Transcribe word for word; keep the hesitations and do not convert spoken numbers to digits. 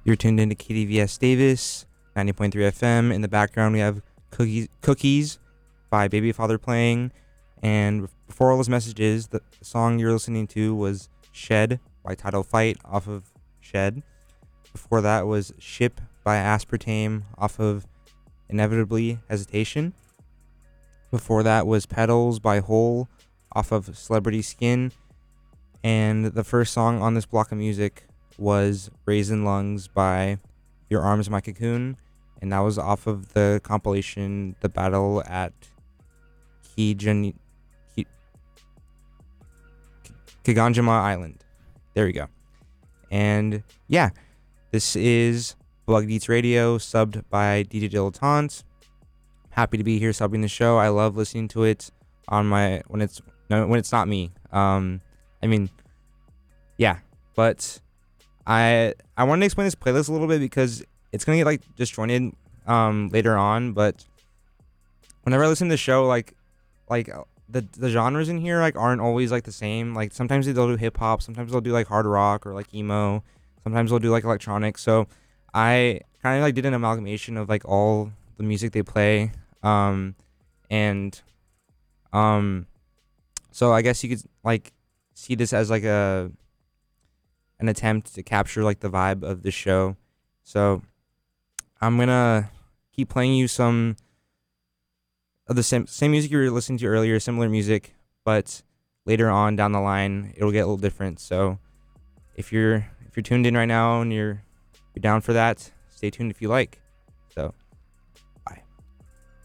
You're tuned into K D V S Davis, ninety point three F M. In the background, we have Cookies, Cookies by Baby Father playing. And before all those messages, the song you're listening to was Shed by Title Fight off of Shed. Before that was Ship by Aspartame off of Inevitably Hesitation. Before that was Petals by Hole off of Celebrity Skin. And the first song on this block of music was Raisin Lungs by Your Arms My Cocoon, and that was off of the compilation The Battle at Kijan- Ki- Kiganjima Island. There we go. And yeah, this is Blood Eats Radio, subbed by D J Dilettante. Happy to be here subbing the show. I love listening to it on my when it's no when it's not me. Um, I mean, yeah, but I I wanted to explain this playlist a little bit because it's gonna get like disjointed um later on. But whenever I listen to the show, like like uh, the the genres in here like aren't always like the same. Like sometimes they'll do hip hop, sometimes they'll do like hard rock or like emo, sometimes they'll do like electronic. So I kind of like did an amalgamation of like all the music they play, um, and um, so I guess you could like see this as like a an attempt to capture like the vibe of the show. So I'm gonna keep playing you some of the same same music you were listening to earlier, similar music, but later on down the line it'll get a little different. So if you're if you're tuned in right now and you're you're down for that, stay tuned if you like. So